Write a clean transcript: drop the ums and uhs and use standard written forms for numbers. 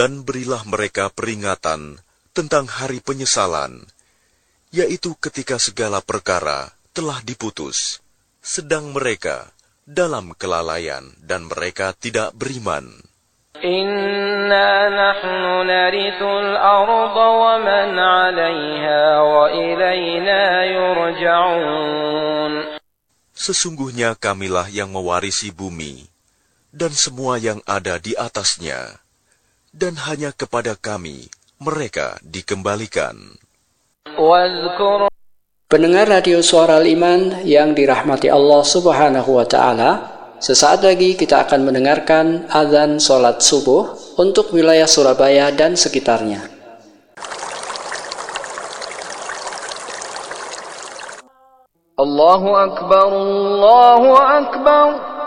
Dan berilah mereka peringatan tentang hari penyesalan, yaitu ketika segala perkara telah diputus, sedang mereka dalam kelalaian dan mereka tidak beriman. Inna nahnu narithul arda wa man 'alayha wa ilayna yurja'un. Sesungguhnya kamilah yang mewarisi bumi dan semua yang ada di atasnya, dan hanya kepada kami mereka dikembalikan. Pendengar radio Suara Al-Iman yang dirahmati Allah Subhanahu wa Ta'ala, sesaat lagi kita akan mendengarkan azan sholat subuh untuk wilayah Surabaya dan sekitarnya. Allahu Akbar, Allahu Akbar.